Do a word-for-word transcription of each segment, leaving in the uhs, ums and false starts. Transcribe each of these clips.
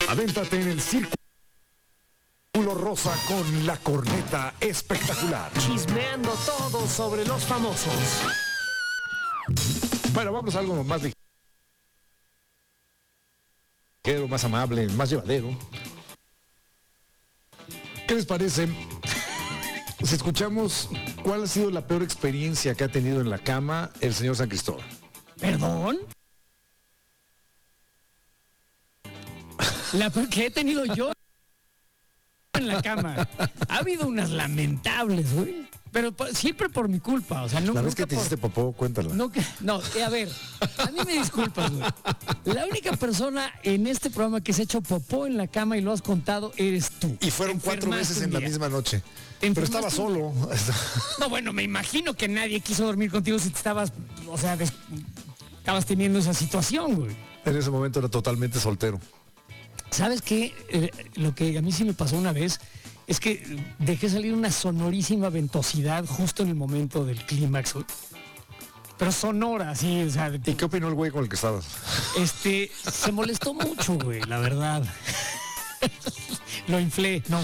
Adéntrate en el círculo rosa con la corneta espectacular. Chismeando todo sobre los famosos. Bueno, vamos a algo más ligero, más amable, más llevadero. ¿Qué les parece si escuchamos cuál ha sido la peor experiencia que ha tenido en la cama el señor San Cristóbal? ¿Perdón? La peor que he tenido yo en la cama. Ha habido unas lamentables, güey. Pero por, siempre por mi culpa, o sea, no. La vez que te por, hiciste popó, cuéntala. No, que, no, eh, a ver, a mí me disculpas, güey. La única persona en este programa que se ha hecho popó en la cama y lo has contado eres tú. Y fueron cuatro veces en la misma noche. Pero estaba solo. No, bueno, me imagino que nadie quiso dormir contigo si te estabas, o sea, des, estabas teniendo esa situación, güey. En ese momento era totalmente soltero. ¿Sabes qué? Eh, lo que a mí sí me pasó una vez es que dejé salir una sonorísima ventosidad justo en el momento del clímax, güey. Pero sonora, así, o sea... ¿Y qué opinó el güey con el que estabas? Este, se molestó mucho, güey, la verdad. Lo inflé, no.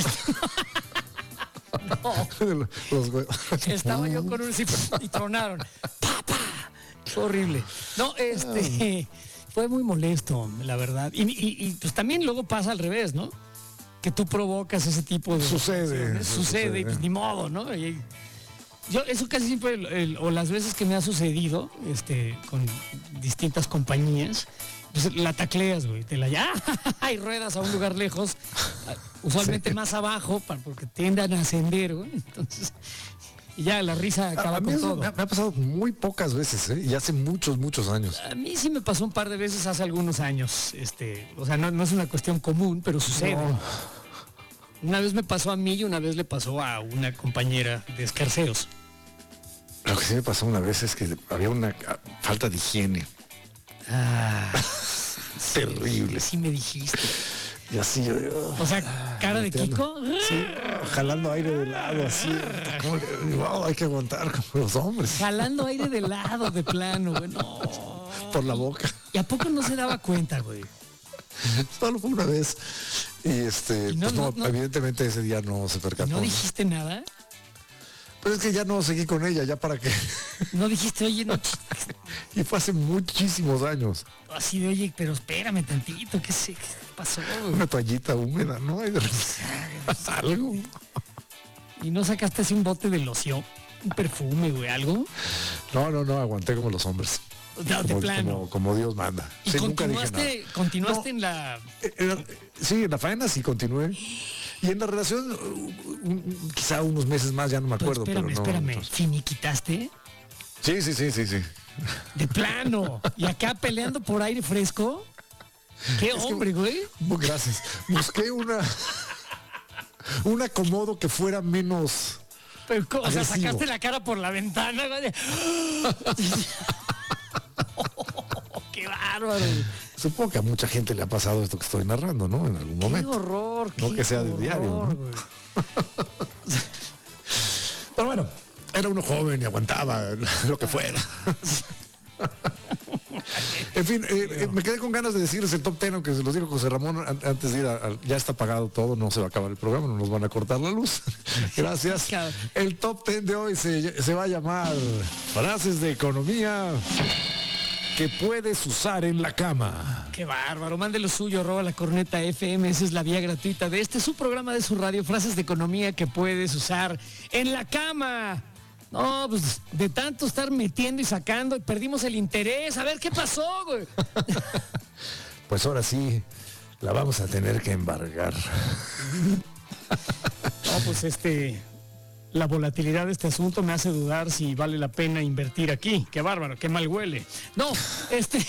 No. Los güey. Estaba yo con un cifre y tronaron. ¡Papá! Fue horrible. No, este... Fue muy molesto, la verdad. Y, y, y pues también luego pasa al revés, ¿no? Que tú provocas ese tipo de... Sucede. Sucede, sucede y pues ni modo, ¿no? Y yo, eso casi siempre, el, el, o las veces que me ha sucedido, este, con distintas compañías, pues la tacleas, güey, te la ya y ruedas a un lugar lejos, usualmente sí. Más abajo, para, porque tiendan a ascender, güey. Entonces... Y ya la risa acaba a, a con todo. Me ha, me ha pasado muy pocas veces, ¿eh? Y hace muchos, muchos años. A mí sí me pasó un par de veces hace algunos años. Este, o sea, no, no es una cuestión común, pero sucede. No. Una vez me pasó a mí y una vez le pasó a una compañera de escarceos. Lo que sí me pasó una vez es que había una falta de higiene. Ah, terrible. Sí me dijiste. Y así yo, o sea, cara de Kiko. Sí, jalando aire de lado, así. Como, wow, hay que aguantar como los hombres. Jalando aire de lado, de plano, güey. No. Por la boca. ¿Y a poco no se daba cuenta, güey? Solo fue una vez. Y este, ¿Y no, pues no, no, no, evidentemente ese día no se percató. ¿No dijiste nada? Pero es que ya no seguí con ella, ya para qué. No dijiste, oye, no. Y fue hace muchísimos años. Así de, oye, pero espérame tantito, ¿qué, sé, qué pasó? Güey? Una toallita húmeda, ¿no? Hay de... algo. ¿Y no sacaste así un bote de loción? ¿Un perfume, güey, algo? No, no, no, aguanté como los hombres. No, de como, plano. Como, como Dios manda. ¿Y sí, continuaste, nunca dije nada. continuaste no, en la...? Era, sí, en la faena sí continué. Y en la relación, un, quizá unos meses más, ya no me acuerdo. Pero espérame, pero no, espérame. entonces... ¿Finiquitaste? Sí, sí, sí, sí, sí. De plano. ¿Y acá peleando por aire fresco? ¡Qué es hombre, que, güey! Gracias. Busqué una... un acomodo que fuera menos... Pero, o agresivo. Sea, sacaste la cara por la ventana, güey. Oh, ¡qué bárbaro! Supongo que a mucha gente le ha pasado esto que estoy narrando, ¿no? En algún momento. ¡Qué horror! No qué que sea horror, de diario, ¿no? Pero bueno, era uno joven y aguantaba lo que fuera. En fin, eh, eh, me quedé con ganas de decirles el top ten, aunque se los dijo José Ramón antes de ir a, a, ya está pagado todo, no se va a acabar el programa, no nos van a cortar la luz. Gracias. El top ten de hoy se, se va a llamar frases de economía que puedes usar en la cama. Qué bárbaro, mande lo suyo, arroba la corneta F M, esa es la vía gratuita de este, su programa de su radio, frases de economía que puedes usar en la cama. No, pues de tanto estar metiendo y sacando, perdimos el interés. A ver qué pasó, güey. Pues ahora sí, la vamos a tener que embargar. No, pues este, la volatilidad de este asunto me hace dudar si vale la pena invertir aquí. Qué bárbaro, qué mal huele. No, este...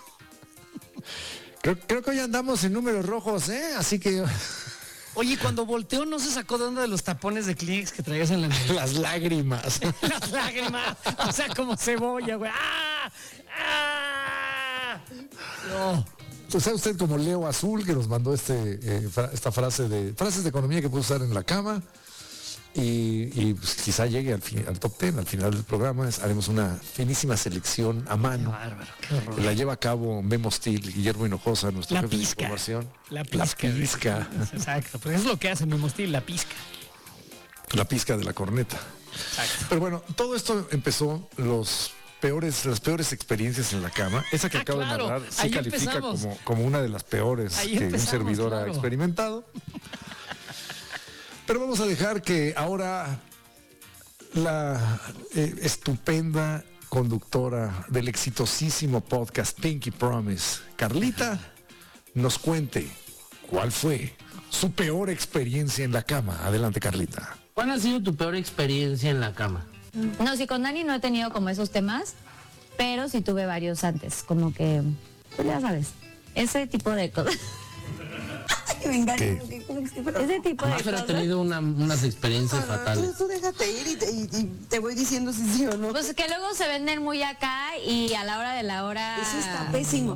Creo, creo que hoy andamos en números rojos, ¿eh? Así que... Oye, cuando volteó no se sacó de onda de los tapones de Kleenex que traías en la nariz. Las lágrimas. Las lágrimas. O sea, como cebolla, güey. ¡Ah! ¡Ah! No. Pues sabe usted como Leo Azul que nos mandó este, eh, fra esta frase de frases de economía que puede usar en la cama. Y, y pues, quizá llegue al, fin, al top ten, al final del programa. Es, haremos una finísima selección a mano. Qué bárbaro, qué horror. La lleva a cabo Memo Steel, Guillermo Hinojosa, nuestro la jefe pizca, de información. La pizca. La pizca. Exacto, pues es lo que hace Memo Steel, la pizca. La pizca de la corneta. Exacto. Pero bueno, todo esto empezó los peores, las peores experiencias en la cama. Esa que Ah, acabo claro, de narrar sí ahí califica empezamos. como, como una de las peores Ahí que un empezamos, servidor ha claro. experimentado. Pero vamos a dejar que ahora la eh, estupenda conductora del exitosísimo podcast Pinky Promise, Carlita, nos cuente cuál fue su peor experiencia en la cama. Adelante, Carlita. ¿Cuál ha sido tu peor experiencia en la cama? No, sí, con Dani no he tenido como esos temas, pero sí tuve varios antes, como que, pues ya sabes, ese tipo de cosas. Ay, me encanta. ¿Qué? Ese tipo de Ah, pero he cosas. tenido una- unas experiencias Tú, fatales. tú déjate ir y te, y- y te voy diciendo si sí o no. Pues que luego se venden muy acá y a la hora de la hora... Eso está pésimo.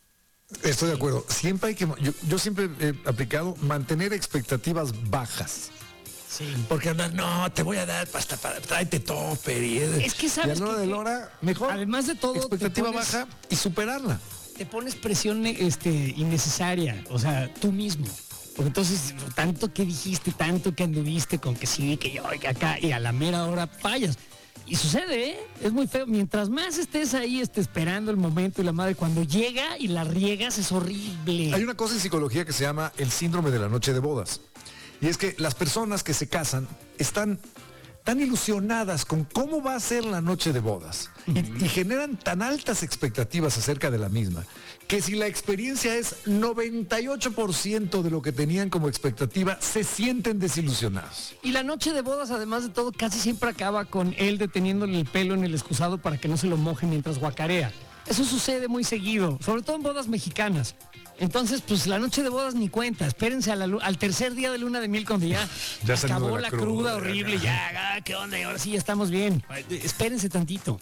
Estoy de acuerdo. Siempre hay que, yo, yo siempre he aplicado mantener expectativas bajas. Sí. Porque andan, no, te voy a dar hasta para, tráete topper. Y, Es que sabes y a la hora que- de la hora, mejor. Además de todo, te expectativa pones- baja y superarla. Te pones presión este, innecesaria, o sea, tú mismo. Porque entonces, tanto que dijiste, tanto que anduviste con que sí, que yo, que acá, y a la mera hora fallas. Y sucede, ¿eh? Es muy feo. Mientras más estés ahí este, esperando el momento y la madre, cuando llega y la riegas es horrible. Hay una cosa en psicología que se llama el síndrome de la noche de bodas. Y es que las personas que se casan están tan ilusionadas con cómo va a ser la noche de bodas y, y generan tan altas expectativas acerca de la misma, que si la experiencia es noventa y ocho por ciento de lo que tenían como expectativa, se sienten desilusionados. Y la noche de bodas, además de todo, casi siempre acaba con él deteniéndole el pelo en el excusado para que no se lo moje mientras guacarea. Eso sucede muy seguido, sobre todo en bodas mexicanas. Entonces, pues la noche de bodas ni cuenta. Espérense a la lu- al tercer día de luna de miel cuando ya, Ya salió acabó de la la, cruda, cruda ya. horrible. Ya, ah, ¿qué onda? Y ahora sí ya estamos bien. Espérense tantito.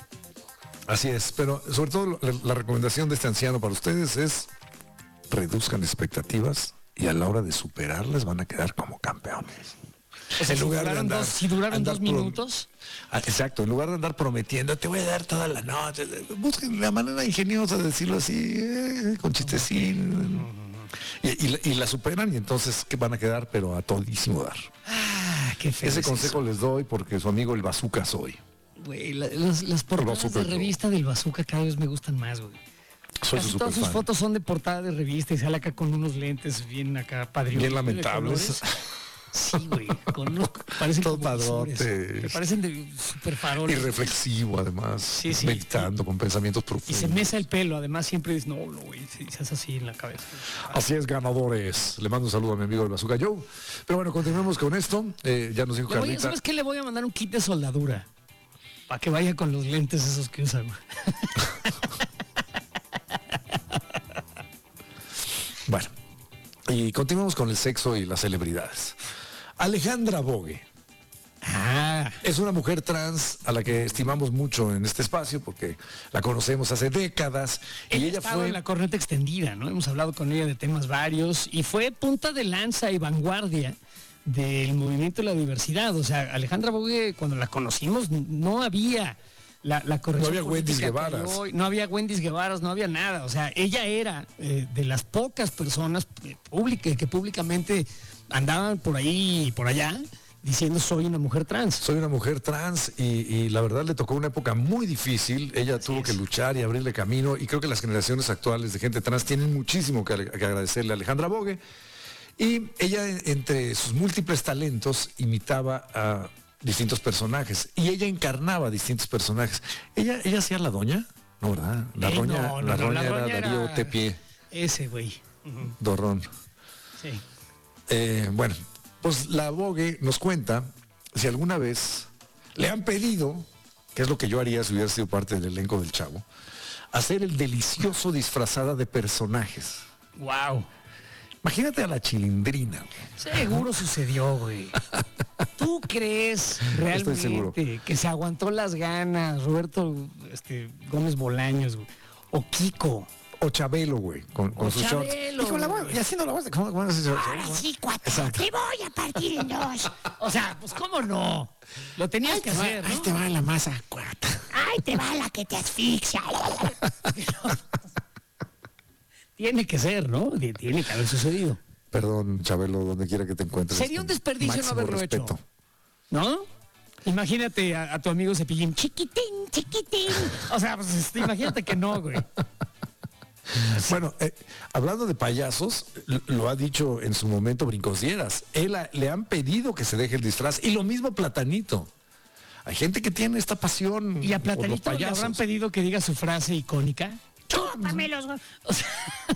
Así es, pero sobre todo la, la recomendación de este anciano para ustedes es reduzcan expectativas y a la hora de superarlas van a quedar como campeones. O sea, En si lugar de duraron, andar- dos, si duraron andar dos pro- minutos, Ah, exacto, en lugar de andar prometiendo, te voy a dar toda la noche, busquen la manera ingeniosa de decirlo así, eh, con chistecín. Y, y la- y la superan y entonces que van a quedar, pero a todísimo dar. ah, qué feo. Ese es consejo les doy porque su amigo el bazooka soy. eso. Güey, la- las, las portadas Bazooka de yo. revista del Bazooka cada vez me gustan más, güey. Soy Casi su todas sus superfan. fotos son de portada de revista y sale acá con unos lentes bien acá padrinos. Bien lamentables. Sí, güey, con unos parecen Todo como visores. padrotes. Me parecen de super Y faroles. reflexivo además, Sí, sí. meditando con pensamientos Y profundos. se mesa el pelo, además siempre dices, no, no, güey, se, se hace así en la cabeza. Así es, ganadores. Le mando un saludo a mi amigo el Bazooka Joe. Pero bueno, continuemos con esto. Eh, ya nos dijo Le voy- Carlita. ¿Sabes qué? Le voy a mandar un kit de soldadura. Para que vaya con los lentes esos que usan. Bueno, y continuamos con el sexo y las celebridades. Alejandra Bogue Ah, es una mujer trans a la que estimamos mucho en este espacio porque la conocemos hace décadas y ella, ella estaba fue en la corriente extendida, ¿no? Hemos hablado con ella de temas varios y fue punta de lanza y vanguardia del movimiento de la diversidad. O sea, Alejandra Bogue, cuando la conocimos, no había la, la corrección No había Wendy's política que Guevaras. hay hoy, no había Wendy's Guevaras, no había nada. O sea, ella era eh, de las pocas personas eh, públicas que públicamente andaban por ahí y por allá diciendo soy una mujer trans. Soy una mujer trans y, y la verdad le tocó una época muy difícil. Ella tuvo que luchar y abrirle camino y creo que las generaciones actuales de gente trans tienen muchísimo que, que agradecerle a Alejandra Bogue. Y ella, entre sus múltiples talentos, imitaba a distintos personajes y ella encarnaba distintos personajes. ¿Ella, ella hacía la doña? No, ¿verdad? La Eh, roña, no, no, la no, roña la era roña Darío era- Tepié, Ese güey. Ujú, Dorrón. sí. Eh, bueno, pues la Bogue nos cuenta si alguna vez le han pedido, que es lo que yo haría si hubiera sido parte del elenco del Chavo, hacer el delicioso disfrazada de personajes. Wow. Imagínate a la Chilindrina. güey. Seguro sucedió, güey. ¿Tú crees Estoy seguro. realmente que se aguantó las ganas Roberto este, Gómez Bolaños güey, o Kiko O Chabelo, güey, con, con O sus shorts. Chabelo, Y con la voz, güey. y haciendo la voz de... ¿Cómo, cómo es eso? Ahora sí, cuate, Exacto. te voy a partir en dos. O sea, pues cómo no. Lo tenías que hacer, ¿no? Ahí te va la masa, cuata. Ay, te va la que te asfixia. Tiene que ser, ¿no? Tiene que haber sucedido. Perdón, Chabelo, donde quiera que te encuentres. Sería un desperdicio no Máximo haberlo respeto. hecho. ¿No? Imagínate a, a tu amigo Cepillín, chiquitín, chiquitín. O sea, pues este, imagínate que no, güey. Bueno, eh, hablando de payasos, l- lo ha dicho en su momento Brincosieras. Él a- le han pedido que se deje el disfraz. Y lo mismo Platanito. Hay gente que tiene esta pasión Y a por los Platanito le payasos. habrán pedido que diga su frase icónica. Chúpame los hue-". O sea,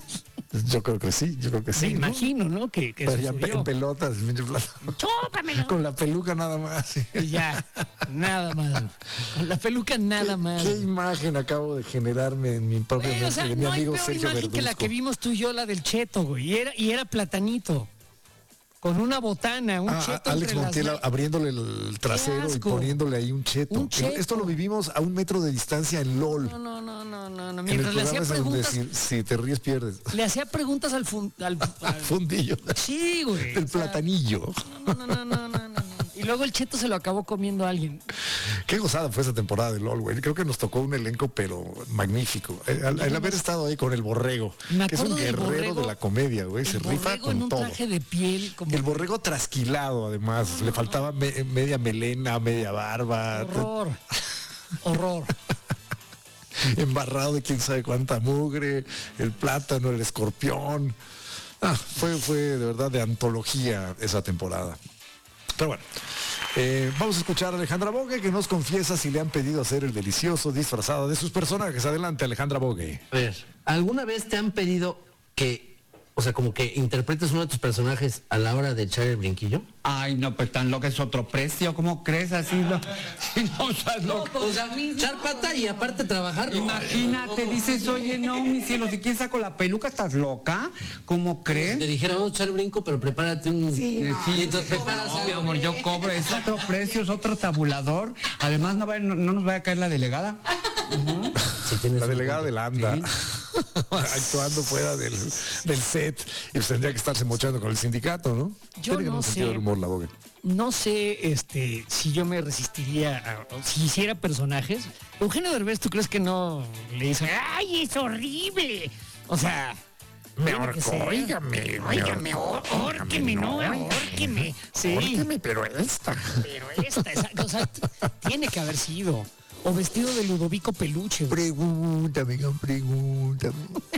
Yo creo que sí, yo creo que sí. me ¿no? imagino, ¿no? Que, que Pero ya sucedió. en pelotas, pinche Platán. Chúpame los Con la peluca nada más. sí. Y ya, nada más. Con la peluca nada más. ¿Qué imagen acabo de generarme en mi propia Güey, o mente sea, de mi no hay amigo peor Sergio imagen que la Verduzco? que vimos tú y yo, la del cheto, güey. Y era, y era Platanito. Con una botana, un Ah, cheto Alex entre las Montiel manos. abriéndole el trasero y asco! poniéndole ahí un cheto. Un cheto. Esto lo vivimos a un metro de distancia en LOL. No, no, no, no, no, no. En el Mientras le hacía programa es donde preguntas, si, si te ríes pierdes. le hacía preguntas al, fun- al, al- Fundillo. sí, güey. Del o sea, platanillo. No, no, no, no, no, no, no. Y luego el cheto se lo acabó comiendo a alguien. Qué gozada fue esa temporada de LOL, güey. Creo que nos tocó un elenco, pero magnífico. El, el- el haber estado ahí con el borrego, Me que es un acuerdo del guerrero borrego- de la comedia, güey. Se El rifa borrego en con un todo. traje de piel como El borrego trasquilado, además. Le faltaba me- media melena, media barba. horror. Horror. Embarrado de quién sabe cuánta mugre, el plátano, el escorpión. Ah, fue, fue de verdad de antología esa temporada. Pero bueno, eh, vamos a escuchar a Alejandra Bogue, que nos confiesa si le han pedido hacer el delicioso disfrazado de sus personajes. Adelante, Alejandra Bogue. A ver, ¿alguna vez te han pedido que, o sea, como que interpretes uno de tus personajes a la hora de echar el brinquillo? Ay, no, pues tan loco es otro precio, ¿cómo crees así? Lo... Sí, no, o sea, lo- O sea, echar pata y aparte trabajar. Imagínate, dices, oye, no, mi cielo, si quieres saco la peluca, ¿estás loca? ¿Cómo crees? Te dijeron, vamos a echar el brinco, pero prepárate un... Sí, y entonces preparas no, mi algo. amor, yo cobro, es otro precio, es otro tabulador. Además, no, va- no, no nos vaya a caer la delegada. Si tienes La un- delegada de la ANDA, actuando fuera del, del set, y pues tendría que estarse mochando con el sindicato, ¿no? Yo Tiene que no un sentido sé. del humor, la Bogue. No sé este, si yo me resistiría a, o si hiciera personajes. Eugenio Derbez, ¿tú crees que no le dice, ¡ay, es horrible! O sea, Me tiene que ahorcó, ser. óigame, Óigame, ó- órqueme, no, órqueme. Sí, Órqueme, pero esta. pero esta, esa, o sea, t- tiene que haber sido. O vestido de Ludovico Peluche. güey. Pregúntame, pregúntame.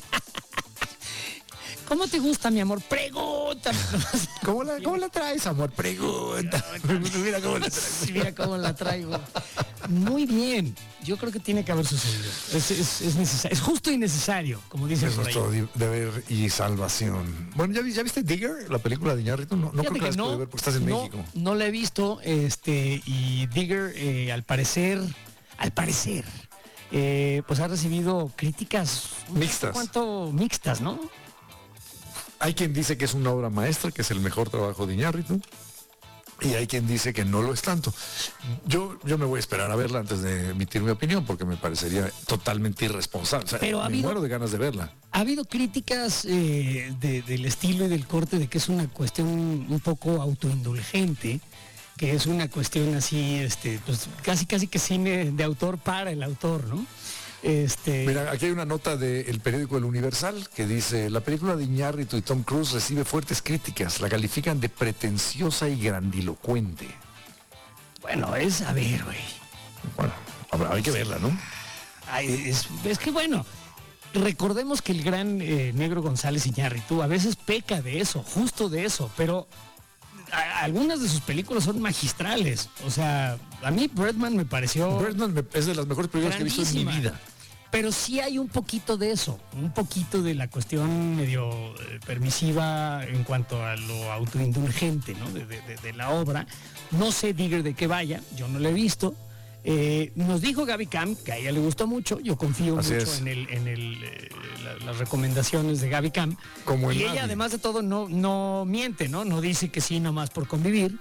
¿Cómo te gusta, mi amor? Pregúntame. ¿Cómo la, cómo la traes, amor? Pregunta. Mira cómo la traes. Sí, mira cómo la traigo. Muy bien. Yo creo que tiene que haber sucedido. Es, es, es necesario. Es justo y necesario, como dicen Es por ahí. nuestro di- deber y salvación. Bueno, ¿ya, vi- ya viste Digger, la película de Iñárritu? No, no creo Fíjate que la que has podido ver porque estás en no, México. No la he visto, este, y Digger, eh, al parecer, al parecer, eh, pues ha recibido críticas un Mixtas. cuanto mixtas, ¿no? Hay quien dice que es una obra maestra, que es el mejor trabajo de Iñárritu. Y hay quien dice que no lo es tanto. Yo, yo me voy a esperar a verla antes de emitir mi opinión porque me parecería totalmente irresponsable. O sea, Pero ha me habido- muero de ganas de verla. Ha habido críticas eh, de- del estilo y del corte de que es una cuestión un poco autoindulgente, que es una cuestión así, este, pues casi casi que cine de autor para el autor, ¿no? Este, Mira, aquí hay una nota del periódico El Universal que dice, la película de Iñárritu y Tom Cruise recibe fuertes críticas, la califican de pretenciosa y grandilocuente. bueno, es a ver, güey. Bueno, habrá- hay que verla, ¿no? Ay, es, es que bueno, recordemos que el gran eh, Negro González Iñárritu a veces peca de eso, justo de eso, pero a- algunas de sus películas son magistrales. O sea, a mí Birdman me pareció Birdman me- es de las mejores películas que he visto en mi grandísima. vida. Pero sí hay un poquito de eso, un poquito de la cuestión medio eh, permisiva en cuanto a lo autoindulgente, ¿no? de, de- de- de la obra. No sé Digger de qué vaya, yo no lo he visto. Eh, nos dijo Gaby Cam que a ella le gustó mucho, yo confío Así mucho es. en, el, en el, eh, la- las recomendaciones de Gaby Cam. Como en y nadie. ella además de todo no, no miente, ¿no? No dice que sí nomás por convivir.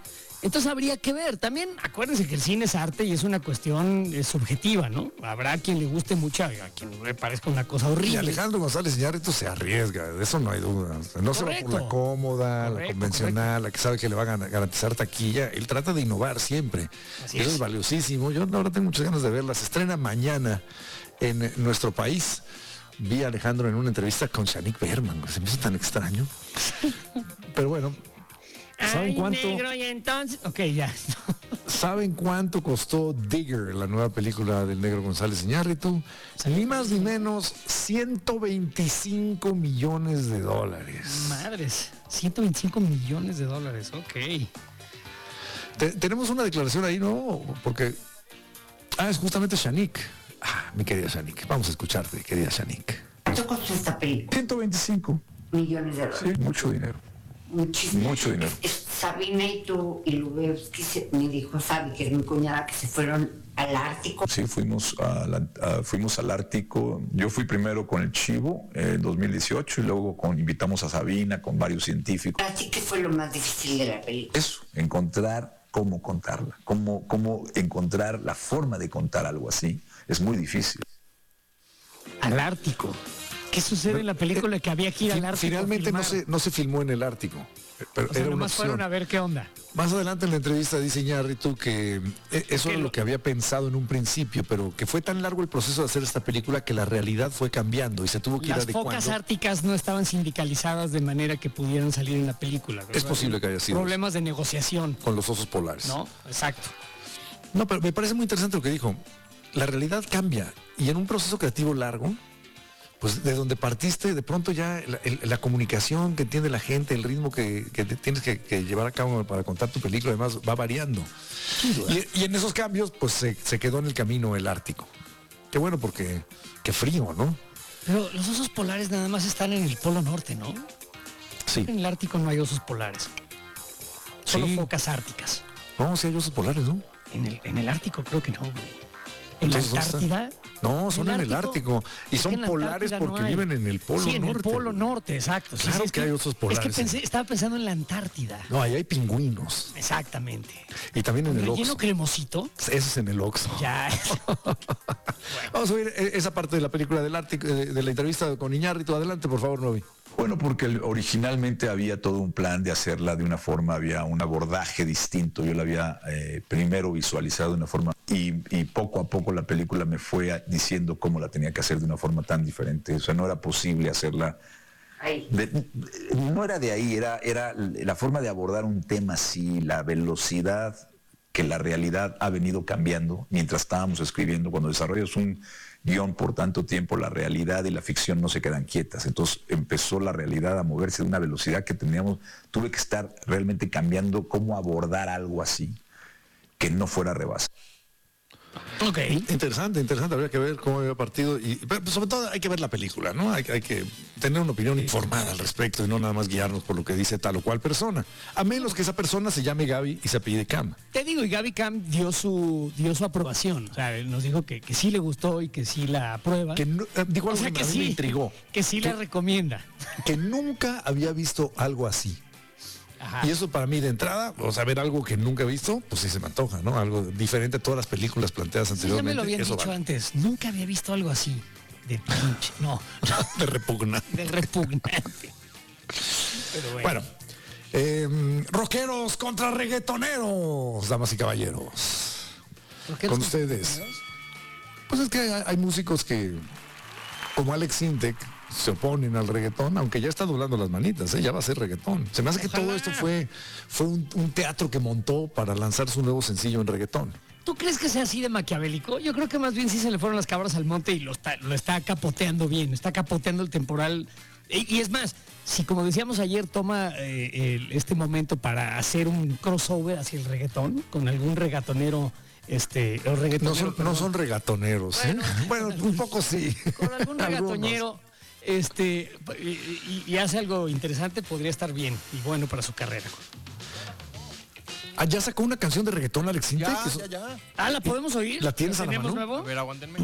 Entonces habría que ver. También acuérdense que el cine es arte y es una cuestión eh, subjetiva, ¿no? Habrá quien le guste mucho, a quien le parezca una cosa horrible. Y Alejandro González Iñárritu se arriesga, de eso no hay duda. O sea, no se va por la cómoda, correcto, la convencional, correcto. La que sabe que le va a garantizar taquilla. Él trata de innovar siempre. Así eso es. es valiosísimo. Yo ahora tengo muchas ganas de verla. Se estrena mañana en nuestro país. Vi a Alejandro en una entrevista con Shanique Berman. Se me hizo tan extraño. Pero bueno. ¿Saben Ay, cuánto? Negro, y entonces... Ok, ya. ¿Saben cuánto costó Digger, la nueva película del Negro González Iñárritu? Ni más ni menos ciento veinticinco millones de dólares. Madres, ciento veinticinco millones de dólares, ok. Te, tenemos una declaración ahí, ¿no? Porque... Ah, es justamente Shanique. Ah, mi querida Shanique. Vamos a escucharte, querida Shanique. ¿Cuánto costó esta película? ciento veinticinco Millones de dólares. Sí, mucho dinero. Muchísimo. Mucho dinero. Sabina y tú y Lubevsky, se, mi dijo Sabi, que es mi cuñada, que se fueron al Ártico. Sí, fuimos, a la, a, fuimos al Ártico. Yo fui primero con el Chivo en dos mil dieciocho y luego con, invitamos a Sabina, con varios científicos. Así que fue lo más difícil de la película. Eso, encontrar cómo contarla, cómo, cómo encontrar la forma de contar algo así. Es muy difícil. Al Ártico. ¿Qué sucede en la película que había que ir al Ártico? Finalmente no se, no se filmó en el Ártico. Pero o sea, era una nomás opción. fueron a ver qué onda. Más adelante en la entrevista dice Iñárritu que eso era lo que había pensado en un principio, pero que fue tan largo el proceso de hacer esta película que la realidad fue cambiando y se tuvo que ir adecuando. Las focas árticas no estaban sindicalizadas de manera que pudieran salir en la película, ¿verdad? Es posible que haya sido. Problemas de negociación. Con los osos polares. No, exacto. No, pero me parece muy interesante lo que dijo. La realidad cambia y en un proceso creativo largo, pues de donde partiste, de pronto ya la, el, la comunicación que entiende la gente, el ritmo que, que tienes que, que llevar a cabo para contar tu película, además va variando. Y, y en esos cambios, pues se, se quedó en el camino el Ártico. Qué bueno porque, qué frío, ¿no? Pero los osos polares nada más están en el Polo Norte, ¿no? Sí. En el Ártico no hay osos polares. Solo Sí. focas árticas. No, sí hay osos polares, ¿no? En el, en el Ártico creo que no, güey. ¿En la Entonces, Antártida? No, son en el Ártico. Y Es que son en la polares Antártida porque no hay. viven en el Polo Sí, en Norte. el Polo Norte, exacto. Sí, Claro sí, es que hay osos polares, Es que pensé, sí. estaba pensando en la Antártida. No, ahí hay pingüinos. Exactamente. Y también en Con el relleno Oxxo. cremosito. Ese es en el Oxxo. Ya. Vamos a ver esa parte de la película del Ártico, de, de la entrevista con Iñárritu. Adelante, por favor, Novi. Bueno, porque el- originalmente había todo un plan de hacerla de una forma, había un abordaje distinto. Yo la había eh, primero visualizado de una forma y, y poco a poco la película me fue a- diciendo cómo la tenía que hacer de una forma tan diferente. O sea, no era posible hacerla. Ahí. de- de- no era de ahí, era, era la forma de abordar un tema así, la velocidad que la realidad ha venido cambiando mientras estábamos escribiendo. Cuando desarrollas un guión por tanto tiempo, la realidad y la ficción no se quedan quietas. Entonces empezó la realidad a moverse de una velocidad que teníamos. Tuve que estar realmente cambiando cómo abordar algo así, que no fuera rebasado. Ok. Interesante, interesante. Habría que ver cómo había partido. Y, pero sobre todo hay que ver la película, ¿no? Hay, hay que tener una opinión informada al respecto y no nada más guiarnos por lo que dice tal o cual persona. A menos que esa persona se llame Gaby y se apellide Cam. Te digo, y Gaby Cam dio su, dio su aprobación. O sea, él nos dijo que, que sí le gustó y que sí la aprueba. Que no- eh, dijo O algo sea, que, que a mí sí, me intrigó. que sí la Que- recomienda. Que nunca había visto algo así. Ajá. Y eso para mí de entrada, o sea, ver algo que nunca he visto, pues sí se me antoja, ¿no? Algo diferente a todas las películas planteadas Sí, ya anteriormente. me lo habían eso dicho vale. antes. Nunca había visto algo así. De pinche. No, De repugnante. de repugnante. Pero bueno. Bueno, eh, rockeros contra reggaetoneros, damas y caballeros. ¿Rockeros Con contra ustedes. rockeros? Pues es que hay, hay músicos que, como Alex Sintek, se oponen al reggaetón, aunque ya está doblando las manitas, ¿eh? Ya va a ser reggaetón. Se me hace que Ojalá. todo esto fue, fue un, un teatro que montó para lanzar su nuevo sencillo en reggaetón. ¿Tú crees que sea así de maquiavélico? Yo creo que más bien sí se le fueron las cabras al monte y lo está, lo está capoteando bien, está capoteando el temporal. Y, y es más, si como decíamos ayer toma eh, el- este momento para hacer un crossover hacia el reggaetón, con algún reggaetonero, este, o reggaetonero, No son, no perdón, son reggaetoneros, ¿eh? Bueno, un poco sí. con algún Algunos. reggaetonero, este, y, y- y hace algo interesante, podría estar bien y bueno para su carrera. Ah, ya sacó una canción de reggaetón Alex Sintek. Ya, Eso- ya, ya. Ah, ¿la podemos oír? ¿La tienes a la tenemos mano? nuevo? A ver, aguántenme.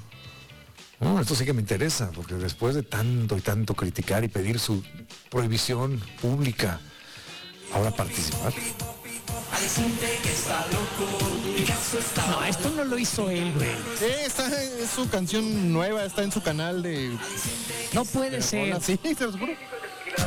No, esto sí que me interesa, porque después de tanto y tanto criticar y pedir su prohibición pública, ahora participar. No, esto no lo hizo él, güey. Sí, está, es su canción nueva, está en su canal de... No puede de ser. rolas, sí, se los juro.